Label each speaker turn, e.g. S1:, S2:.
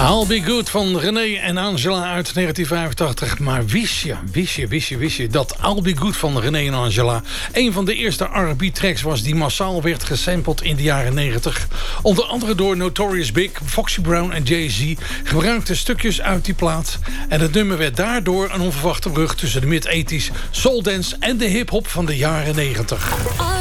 S1: I'll Be Good van René en Angela uit 1985. Maar wist je dat I'll Be Good van René en Angela een van de eerste R&B-tracks was die massaal werd gesampled in de jaren 90? Onder andere door Notorious Big, Foxy Brown en Jay-Z gebruikten stukjes uit die plaat. En het nummer werd daardoor een onverwachte brug tussen de mid-80s, soul dance en de hip-hop van de jaren 90.